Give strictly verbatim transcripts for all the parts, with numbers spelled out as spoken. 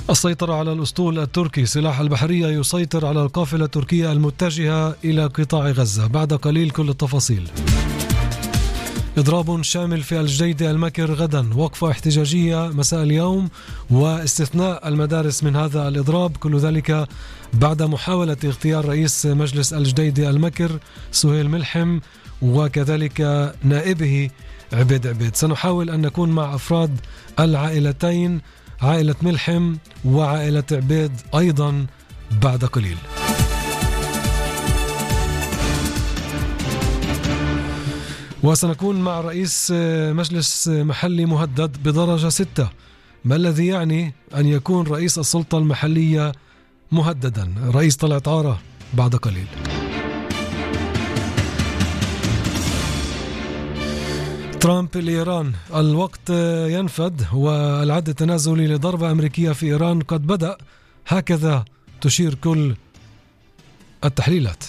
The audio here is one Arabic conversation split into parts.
السيطرة على الأسطول التركي. سلاح البحرية يسيطر على القافلة التركية المتجهة إلى قطاع غزة. بعد قليل كل التفاصيل. إضراب شامل في الجديدة المكر غدا. وقفة احتجاجية مساء اليوم واستثناء المدارس من هذا الإضراب. كل ذلك بعد محاولة اغتيال رئيس مجلس الجديدة المكر سهيل ملحم وكذلك نائبه عبيد عبيد. سنحاول أن نكون مع أفراد العائلتين، عائلة ملحم وعائلة عبيد أيضا بعد قليل. وسنكون مع رئيس مجلس محلي مهدد بدرجة ستة. ما الذي يعني أن يكون رئيس السلطة المحلية مهددا؟ رئيس طلعت عارة بعد قليل. ترامب لإيران. الوقت ينفد والعد التنازلي لضربة أمريكية في إيران قد بدأ، هكذا تشير كل التحليلات.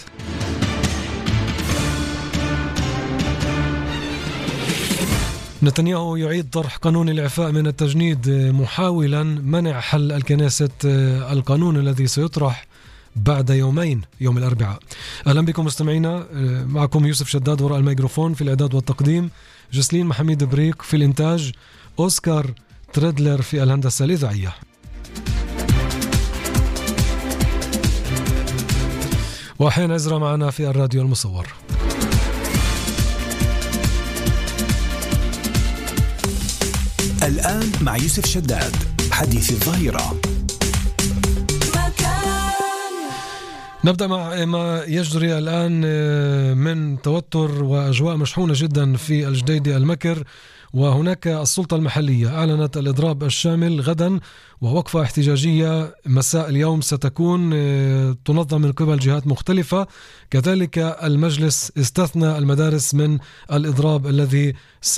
نتنياهو يعيد طرح قانون الإعفاء من التجنيد محاولا منع حل الكنيسة القانون الذي سيطرح بعد يومين يوم الأربعاء. أهلا بكم مستمعينا، معكم يوسف شداد وراء الميكروفون في الإعداد والتقديم، جسلين محمد بريك في الإنتاج، أوسكار تريدلر في الهندسة الإذاعية. وحين عزرا معنا في الراديو المصور. الآن مع يوسف شداد حديث الظهيرة. نبدأ مع ما يجري الآن من توتر وأجواء مشحونة جدا في الجديدة المكر. وهناك السلطة المحلية أعلنت الإضراب الشامل غدا، ووقفة احتجاجية مساء اليوم ستكون تنظم من قبل جهات مختلفة. كذلك المجلس استثنى المدارس من الإضراب الذي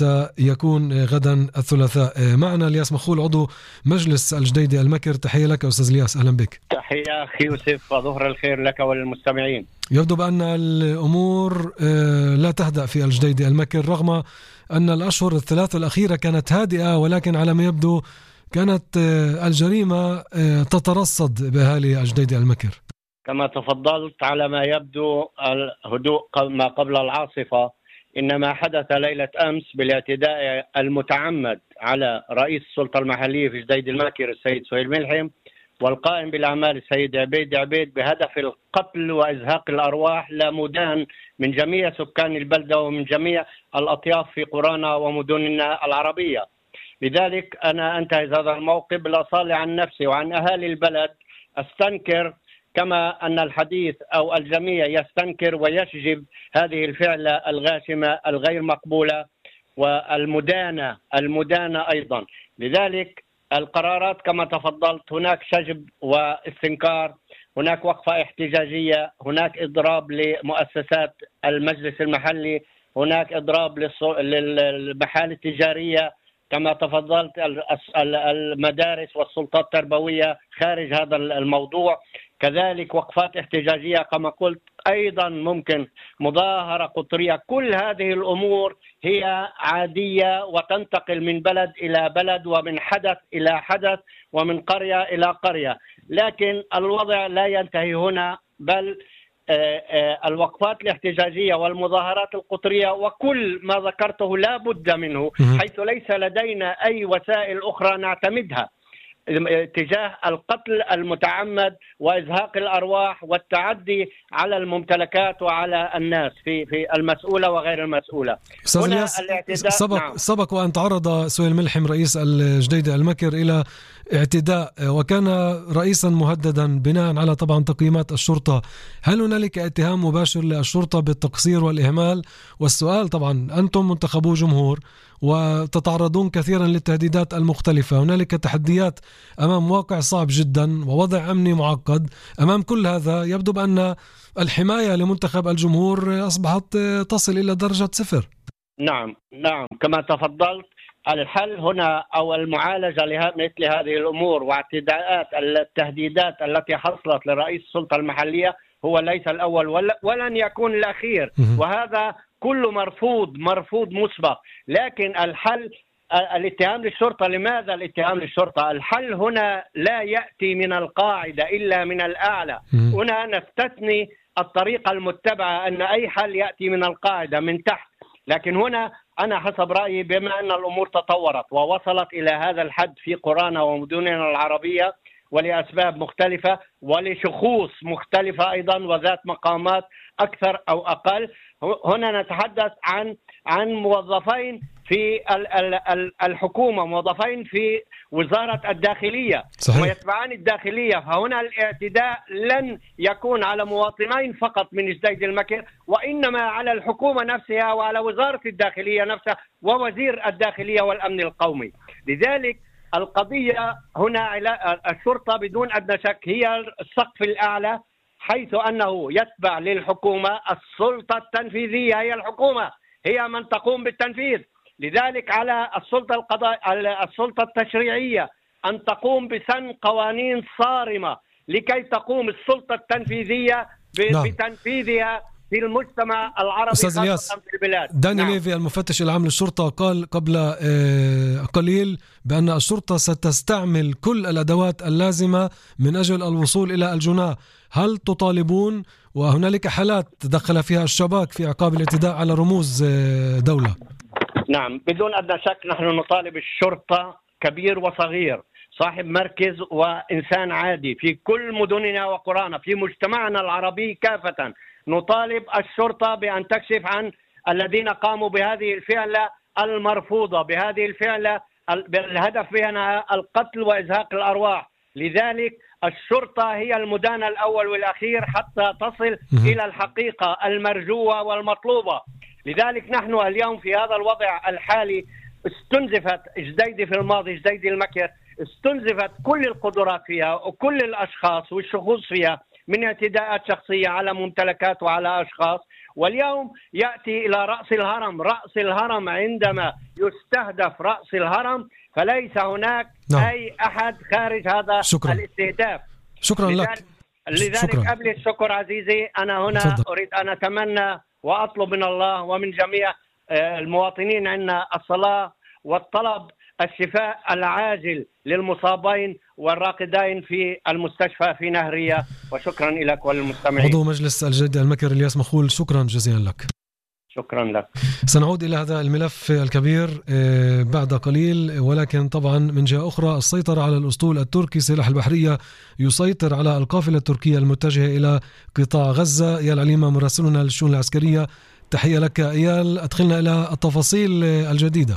سيكون غدا الثلاثاء. معنا الياس مخول عضو مجلس الجديدة المكر. تحية لك أستاذ الياس، أهلا بك. تحية أخي يوسف وظهر الخير لك وللمستمعين. يبدو بأن الأمور لا تهدأ في الجديدة المكر رغم أن الأشهر الثلاث الأخيرة كانت هادئة، ولكن على ما يبدو كانت الجريمة تترصد بأهالي الجديدة المكر. كما تفضلت، على ما يبدو الهدوء ما قبل العاصفة، إنما حدث ليلة أمس بالاعتداء المتعمد على رئيس السلطة المحلية في جديدة المكر السيد سهيل ملحم والقائم بالأعمال السيد عبيد عبيد بهدف القتل وإزهاق الأرواح لا مدان من جميع سكان البلدة ومن جميع الأطياف في قرانا ومدننا العربية. لذلك أنا أنتهز هذا الموقف لأصالح عن نفسي وعن أهالي البلد، أستنكر كما أن الحديث أو الجميع يستنكر ويشجب هذه الفعلة الغاشمة الغير مقبولة والمدانة المدانة أيضا. لذلك القرارات كما تفضلت، هناك شجب واستنكار، هناك وقفة احتجاجية، هناك إضراب لمؤسسات المجلس المحلي، هناك إضراب للمحال التجارية كما تفضلت، المدارس والسلطات التربوية خارج هذا الموضوع، كذلك وقفات احتجاجية كما قلت، أيضا ممكن مظاهرة قطرية. كل هذه الأمور هي عادية وتنتقل من بلد إلى بلد ومن حدث إلى حدث ومن قرية إلى قرية، لكن الوضع لا ينتهي هنا، بل الوقفات الاحتجاجية والمظاهرات القطرية وكل ما ذكرته لا بد منه، حيث ليس لدينا أي وسائل أخرى نعتمدها تجاه القتل المتعمد وإزهاق الأرواح والتعدي على الممتلكات وعلى الناس في في المسؤولة وغير المسؤولة. هنا الاعتداء سبق نعم. سبق وأن تعرض سهيل ملحم رئيس الجديدة المكر إلى اعتداء وكان رئيسا مهددا بناء على طبعا تقييمات الشرطة. هل هنالك اتهام مباشر للشرطة بالتقصير والإهمال؟ والسؤال طبعا أنتم منتخبو جمهور وتتعرضون كثيرا للتهديدات المختلفة، هنالك تحديات أمام واقع صعب جدا ووضع أمني معقد. أمام كل هذا يبدو بأن الحماية لمنتخب الجمهور أصبحت تصل إلى درجة صفر. نعم نعم كما تفضلت، الحل هنا أو المعالجة لمثل هذه الأمور واعتداءات التهديدات التي حصلت لرئيس السلطة المحلية هو ليس الأول ولن يكون الأخير، وهذا كله مرفوض مرفوض مسبق. لكن الحل الاتهام للشرطة. لماذا الاتهام للشرطة؟ الحل هنا لا يأتي من القاعدة إلا من الأعلى. هنا نستثني الطريقة المتبعة أن أي حل يأتي من القاعدة من تحت، لكن هنا أنا حسب رأيي بما أن الأمور تطورت ووصلت إلى هذا الحد في قرانا ومدننا العربية ولأسباب مختلفة ولشخوص مختلفة أيضا وذات مقامات أكثر أو أقل، هنا نتحدث عن عن موظفين في الحكومة، موظفين في وزارة الداخلية ويتبعان الداخلية، فهنا الاعتداء لن يكون على مواطنين فقط من جديد المكر، وإنما على الحكومة نفسها وعلى وزارة الداخلية نفسها ووزير الداخلية والأمن القومي. لذلك القضية هنا الشرطة بدون أدنى شك هي السقف الأعلى، حيث أنه يتبع للحكومة. السلطة التنفيذية هي الحكومة، هي من تقوم بالتنفيذ. لذلك على السلطة القضاء على السلطة التشريعية أن تقوم بسن قوانين صارمة لكي تقوم السلطة التنفيذية بتنفيذها في المجتمع العربي خاصة في البلاد. داني نعم. ليفي المفتش العام للشرطة قال قبل قليل بأن الشرطة ستستعمل كل الأدوات اللازمة من أجل الوصول إلى الجناة. هل تطالبون وهنالك حالات تدخل فيها الشباك في عقاب الاعتداء على رموز دولة؟ نعم بدون أدنى شك نحن نطالب الشرطة كبير وصغير، صاحب مركز وإنسان عادي في كل مدننا وقرانا في مجتمعنا العربي كافة. نطالب الشرطة بأن تكشف عن الذين قاموا بهذه الفعلة المرفوضة، بهذه الفعلة بالهدف بها القتل وإزهاق الأرواح. لذلك الشرطة هي المدان الأول والأخير حتى تصل إلى الحقيقة المرجوة والمطلوبة. لذلك نحن اليوم في هذا الوضع الحالي استنزفت جديدة في الماضي، جديدة المكر استنزفت كل القدرات فيها وكل الأشخاص والشخوص فيها من اعتداءات شخصية على ممتلكات وعلى أشخاص. واليوم يأتي إلى رأس الهرم. رأس الهرم عندما يستهدف رأس الهرم فليس هناك نعم. أي أحد خارج هذا شكرا. الاستهداف. شكرا لك. لذلك شكرا. قبل الشكر عزيزي أنا هنا فضل. أريد أن أتمنى وأطلب من الله ومن جميع المواطنين عندنا الصلاة والطلب الشفاء العاجل للمصابين والراقدين في المستشفى في نهرية. وشكرا لك وللمستمعين. عضو مجلس الجدي المكر الياس مخول، شكرا جزيلا لك. شكرا لك. سنعود إلى هذا الملف الكبير بعد قليل، ولكن طبعا من جهة أخرى السيطرة على الأسطول التركي سلاح البحرية يسيطر على القافلة التركية المتجهة إلى قطاع غزة. إيال عليمة مراسلنا للشؤون العسكرية، تحية لك إيال. أدخلنا إلى التفاصيل الجديدة.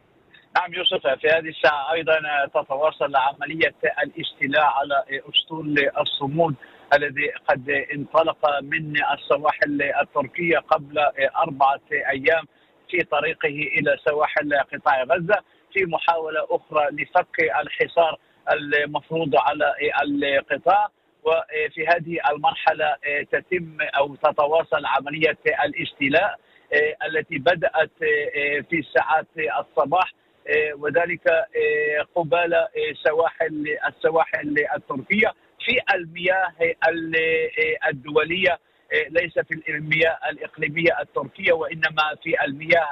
نعم يوسف، في هذه الساعة أيضا تتواصل عملية الاستيلاء على أسطول الصمود الذي قد انطلق من السواحل التركية قبل أربعة أيام في طريقه إلى سواحل قطاع غزة في محاولة أخرى لفك الحصار المفروض على القطاع. وفي هذه المرحلة تتم أو تتواصل عملية الاستيلاء التي بدأت في ساعات الصباح، وذلك قبالة سواحل السواحل التركية في المياه الدولية، ليس في المياه الإقليمية التركية وإنما في المياه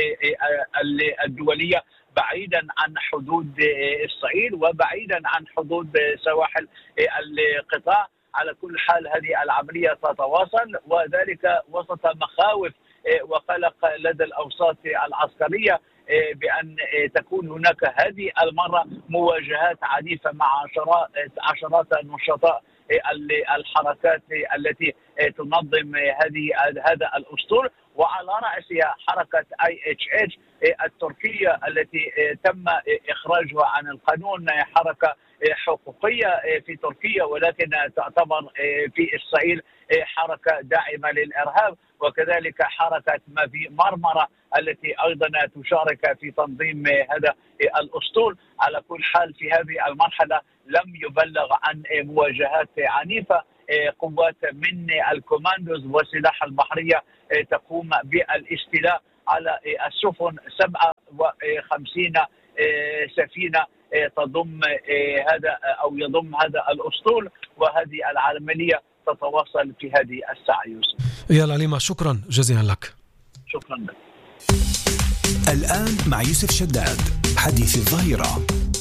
الدولية بعيدا عن حدود إسرائيل وبعيدا عن حدود سواحل القطاع. على كل حال هذه العملية تتواصل، وذلك وسط مخاوف وقلق لدى الأوساط العسكرية بأن تكون هناك هذه المرة مواجهات عنيفة مع عشرات عشرات النشطاء الحركات التي تنظم هذه هذا الأسطول، وعلى رأسها حركة اي اتش اتش التركية التي تم إخراجها عن القانون، حركة حقوقية في تركيا ولكن تعتبر في إسرائيل حركة داعمة للإرهاب، وكذلك حركة ما في مرمرة التي أيضا تشارك في تنظيم هذا الأسطول. على كل حال في هذه المرحلة لم يبلغ عن مواجهات عنيفة. قوات من الكوماندوز والسلاح البحرية تقوم بالاستيلاء على السفن، سبعة وخمسين سفينة تضم هذا أو يضم هذا الأسطول، وهذه العملية تتواصل في هذه الساعة. يوسف إيال عليمة، شكرا جزيلا لك. شكرا لك. الآن مع يوسف شداد حديث الظهيرة.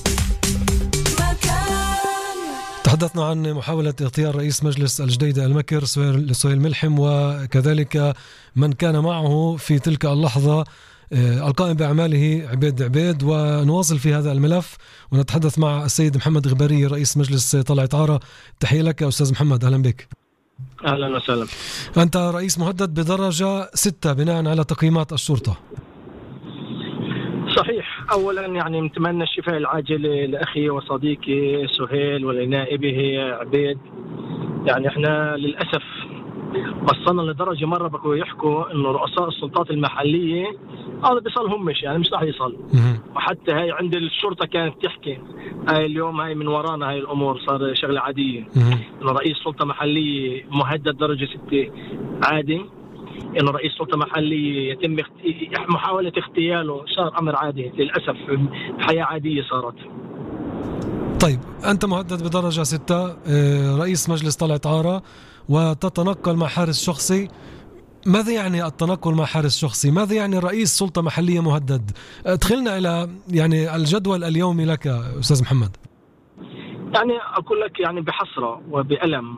تحدثنا عن محاولة اغتيال رئيس مجلس الجديدة المكر سهيل ملحم، وكذلك من كان معه في تلك اللحظة القائم بأعماله عبيد عبيد. ونواصل في هذا الملف ونتحدث مع السيد محمد غباري رئيس مجلس طلعت عارة. تحية لك أستاذ محمد، أهلا بك. أهلا وسهلا. أنت رئيس مهدد بدرجة ستة بناء على تقييمات الشرطة. صحيح. أولا يعني نتمنى الشفاء العاجل لأخي وصديقي سهيل ولنائبه عبيد. يعني احنا للأسف وصلنا لدرجة مرة بقوا يحكوا إنه رؤساء السلطات المحلية هذا بيصلهم مش يعني مش راح يصل. وحتى هاي عند الشرطة كانت تحكي هاي اليوم هاي من ورانا هاي الأمور صار شغلة عادية. إنه رئيس سلطة محلية مهدد درجة ستة عادي، إنه رئيس سلطة محلية يتم محاولة اغتياله صار أمر عادي. للأسف حياة عادية صارت. طيب أنت مهدد بدرجة ستة، رئيس مجلس طلعت عارة، وتتنقل مع حارس شخصي. ماذا يعني التنقل مع حارس شخصي؟ ماذا يعني رئيس سلطة محلية مهدد؟ ادخلنا إلى يعني الجدول اليومي لك أستاذ محمد. يعني أقول لك يعني بحسرة وبألم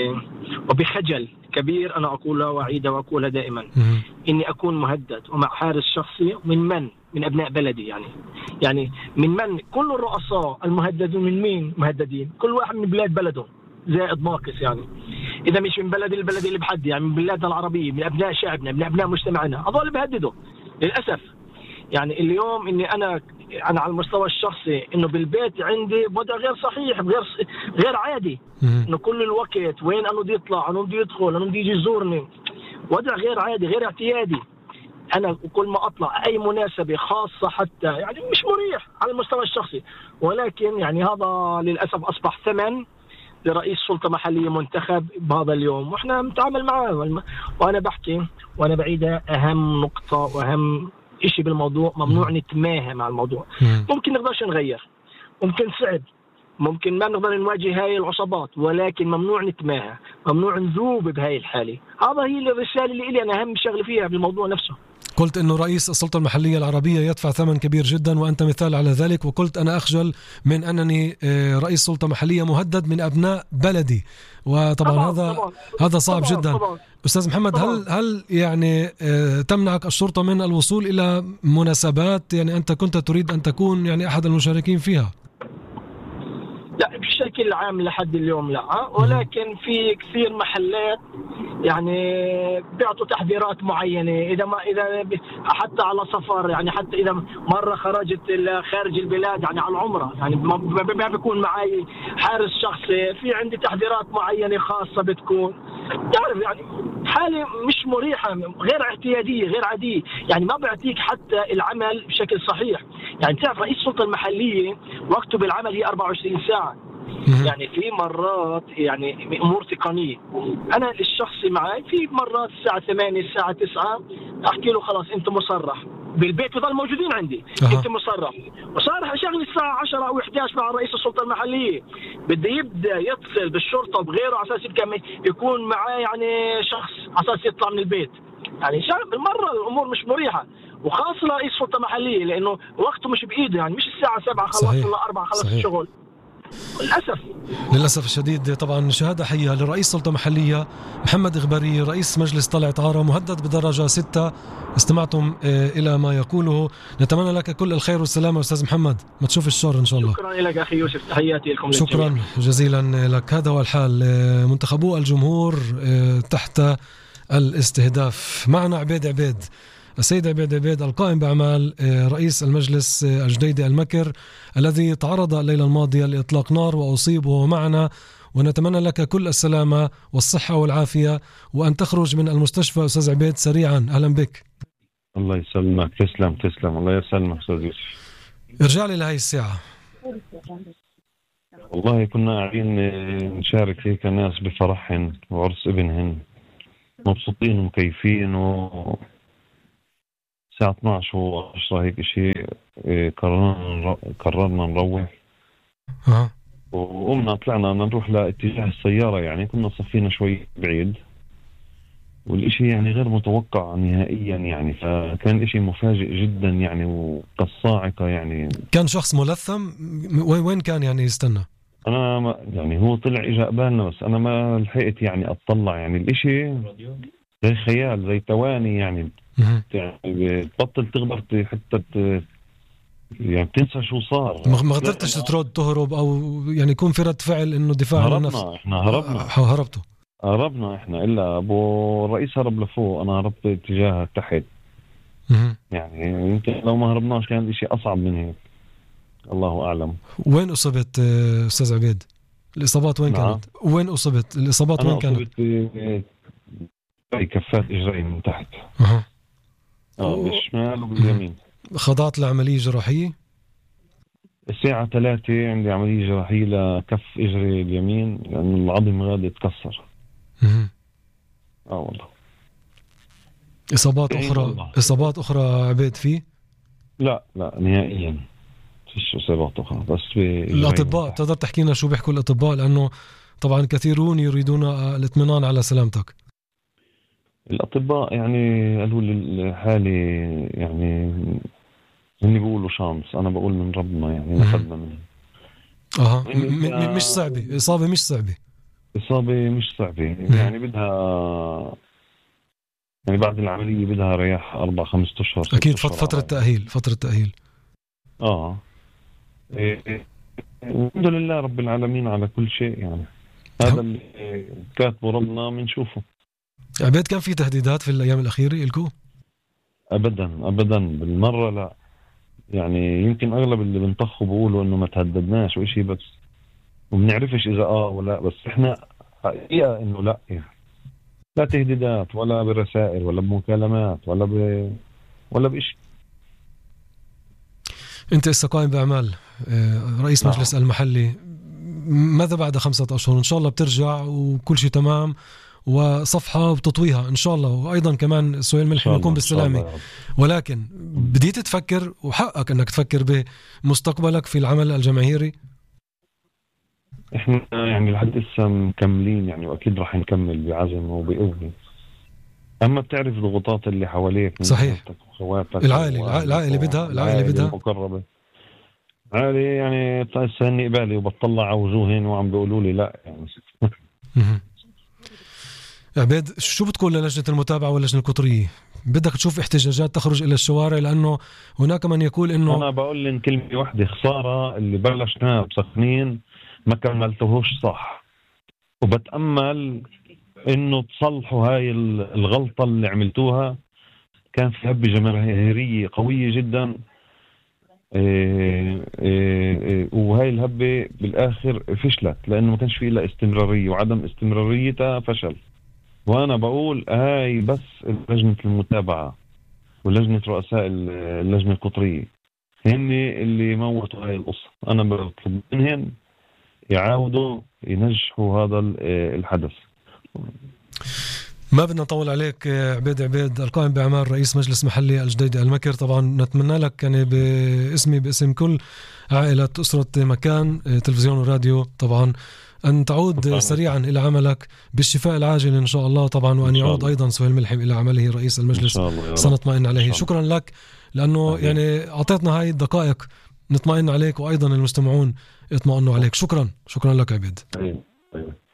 وبخجل كبير أنا أقولها وأعيدها وأقولها دائما إني أكون مهدد ومع حارس شخصي من من؟ من أبناء بلدي. يعني يعني من من؟ كل الرؤساء المهددون من مين مهددين؟ كل واحد من بلاد بلده زائد ناقص. يعني إذا مش من بلد البلد اللي بحد يعني من بلادنا العربية، من أبناء شعبنا، من أبناء مجتمعنا، هذول اللي بهددوا للأسف. يعني اليوم إني أنا أنا على المستوى الشخصي إنه بالبيت عندي وضع غير صحيح غير غير عادي. إنه كل الوقت وين أنا بدي أطلع أنا بدي يدخل أنا بدي يجي يزورني، وضع غير عادي غير اعتيادي. أنا كل ما أطلع أي مناسبة خاصة حتى يعني مش مريح على المستوى الشخصي. ولكن يعني هذا للأسف أصبح ثمن لرئيس سلطة محلية منتخب بهذا اليوم، وإحنا نتعامل معه. وأنا بحكي وأنا بعيدة أهم نقطة وأهم إشي بالموضوع، ممنوع نتماهى مع الموضوع. ممكن نقدرش نغير، ممكن صعب، ممكن ما نقدر نواجه هاي العصابات، ولكن ممنوع نتماهى، ممنوع نذوب بهاي الحالة. هذا هي الرسالة اللي إلي أنا أهم شغل فيها بالموضوع نفسه. قلت إنه رئيس السلطة المحلية العربية يدفع ثمن كبير جدا وأنت مثال على ذلك، وقلت أنا أخجل من أنني رئيس سلطة محلية مهدد من أبناء بلدي. وطبعا طبعا هذا طبعا هذا صعب طبعا جدا. طبعا أستاذ محمد طبعا. هل هل يعني تمنعك الشرطة من الوصول إلى مناسبات يعني أنت كنت تريد أن تكون يعني أحد المشاركين فيها؟ لا بشكل عام لحد اليوم لا، ولكن في كثير محلات يعني بيعطوا تحذيرات معينة إذا ما إذا حتى على سفر، يعني حتى إذا مرة خرجت خارج البلاد يعني على العمرة يعني ما بيكون معي حارس شخصي، في عندي تحذيرات معينة خاصة بتكون تعرف يعني حالة مش مريحة غير اعتيادية غير عادية. يعني ما بيعطيك حتى العمل بشكل صحيح. يعني تعرف رئيس السلطة المحلية وقته بالعمل هي أربعة وعشرين ساعة. يعني في مرات يعني أمور تقنية أنا الشخصي معي في مرات الساعة ثمانية الساعة تسعة أحكي له خلاص أنت مصرح بالبيت يضل موجودين عندي أه. أنت مصرح وصار شغل الساعة عشرة أو إحدى عشر مع رئيس السلطة المحلية بده يبدأ يتصل بالشرطة بغيره على أساس يكون معاه يعني شخص على أساس يطلع من البيت. يعني شغل بالمرة الأمور مش مريحة، وخاصة رئيس سلطة محلية لأنه وقته مش بإيده. يعني مش الساعة سبعة خلص ولا أربعة خلص صحيح. الشغل للأسف للأسف الشديد. طبعا شهادة حية لرئيس سلطة محلية محمد غباري رئيس مجلس طلعت عارة مهدد بدرجة ستة. استمعتم إلى ما يقوله. نتمنى لك كل الخير والسلامة أستاذ محمد، ما تشوف الشر إن شاء الله. شكرا لك أخي يوسف، تحياتي لكم. شكرا للجميع. جزيلا لك. هذا هو الحال، منتخبو الجمهور تحت الاستهداف. معنا عبيد عبيد السيد عبيد عبيد القائم بأعمال رئيس المجلس الجديدة المكر الذي تعرض الليلة الماضية لإطلاق نار وأصيب وهو معنا، ونتمنى لك كل السلامة والصحة والعافية وأن تخرج من المستشفى أستاذ عبيد سريعا. أهلا بك. الله يسلمك. تسلم تسلم الله يسلمك أستاذ يوسف. ارجع لي لهي الساعة. والله كنا قاعدين نشارك هيك ناس بفرحهن وعرس ابنهن مبسوطين ومكيفين، و الساعة اثني عشر وعشرة هيك شيء قررنا قررنا نروح أه. وقمنا طلعنا نروح لاتجاه السيارة. يعني كنا صفينا شوي بعيد والإشي يعني غير متوقع نهائيا يعني، فكان إشي مفاجئ جدا يعني وكالصاعقة يعني. كان شخص ملثم؟ وين وين كان يعني يستنى؟ أنا ما يعني هو طلع إجا قبالنا بس أنا ما لحقت يعني أطلع يعني. الإشي زي خيال، زي تواني يعني. يعني تبطل تقدر حتى يعني بتنسى شو صار. ما قدرتش ترد تهرب أو يعني يكون في رد فعل إنه دفاع عن النفس؟ هربنا إحنا هربنا هربتوا هربنا إحنا إلا أبو الرئيس هرب لفوق، أنا هربت اتجاه تحت. يعني يمكن لو ما هربناش كان الإشي أصعب من هيك، الله أعلم. وين أصبت أستاذ عبيد؟ الإصابات وين نعم. كانت؟ وين أصبت الإصابات وين كانت؟ أنا أصبت كفات إجري من تحت. أه. آه بالشمال وباليمين. خضعت لعملية جراحية؟ الساعة ثلاثة عندي عملية جراحية لكف إجري اليمين لأن العظم غادي يتكسر. أه. آه والله. إصابات أخرى والله. إصابات أخرى عبيد فيه؟ لا لا نهائيا فيش إصابات أخرى بس الأطباء. تقدر تحكي لنا شو بيحكوا الأطباء لأنه طبعا كثيرون يريدون الاطمئنان على سلامتك؟ الأطباء يعني قالوا لي الحالة يعني هني بيقولوا شانس، أنا بقول من ربنا يعني نفذنا منه. أها م- مش صعبة إصابة، مش صعبة إصابة مش صعبة يعني بدها يعني بعد العملية بدها رياح أربع خمسة أشهر. أكيد فترة تأهيل فترة تأهيل. آه إيه الحمد لله رب العالمين على كل شيء يعني. هذا اللي كاتبه ربنا منشوفه. عبيد كان في تهديدات في الأيام الأخيرة إلكو؟ أبدا أبدا بالمرة لا يعني. يمكن أغلب اللي بنطخوا بيقولوا إنه ما تهددناش وإشي بس وبنعرفش إذا آه ولا، بس إحنا حقيقة إنه لا يعني. لا تهديدات ولا برسائل ولا بمكالمات ولا ب ولا بإشي. أنت إسا قائم بأعمال رئيس نعم. مجلس المحلي، ماذا بعد خمسة أشهر؟ إن شاء الله بترجع وكل شيء تمام وصفحة وبتطويها إن شاء الله، وأيضا كمان سهيل ملحم يكون بالسلامة. ولكن بديت تفكر وحقك أنك تفكر بمستقبلك في العمل الجماهيري؟ إحنا يعني لحد لسه مكملين يعني، وأكيد راح نكمل بعزم وبقوة. أما بتعرف ضغوطات اللي حواليك، صحيح، العائلة العائلة بدها العائلة بدها المقربة عائلة يعني تسهني قبالي وبطلع على وجوهين وعم بيقولوا لي لا يعني. عبيد شو بتقول للجنة المتابعة واللجنة القطرية؟ بدك تشوف احتجاجات تخرج إلى الشوارع؟ لأنه هناك من يقول إنه أنا بقول لك كلمة واحدة، خسارة اللي بلشناها بسخنين ما كملتهوش صح، وبتأمل إنه تصلحوا هاي الغلطة اللي عملتوها. كان في هبة جماهيرية قوية جدا إيه إيه إيه وهاي الهبة بالآخر فشلت لأنه ما كانش فيه إلا استمرارية، وعدم استمراريتها فشل. وأنا بقول هاي بس لجنة المتابعة ولجنة رؤساء اللجنة القطرية هن اللي موتوا هاي القصة. أنا بطلب منهم يعاودوا ينجحوا هذا الحدث. ما بدنا نطول عليك عبيد عبيد، القائم بأعمال رئيس مجلس محلي الجديدة المكر. طبعا نتمنى لك يعني باسمي باسم كل عائلة أسرة مكان تلفزيون وراديو طبعا أن تعود طبعا سريعا إلى عملك بالشفاء العاجل إن شاء الله طبعا، وأن يعود أيضا سهيل ملحم إلى عمله رئيس المجلس سنطمئن عليه. شكرا لك لأنه يعني أعطيتنا هاي الدقائق نطمئن عليك، وأيضا المستمعون يطمئنوا عليك. شكرا شكرا لك عبيد.